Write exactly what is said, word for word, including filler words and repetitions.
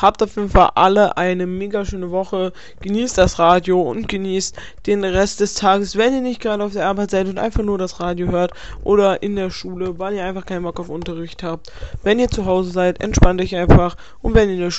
Habt auf jeden Fall alle eine mega schöne Woche. Genießt das Radio und genießt den Rest des Tages, wenn ihr nicht gerade auf der Arbeit seid und einfach nur das Radio hört oder in der Schule, weil ihr einfach keinen Bock auf Unterricht habt. Wenn ihr zu Hause seid, entspannt euch einfach, und wenn ihr in der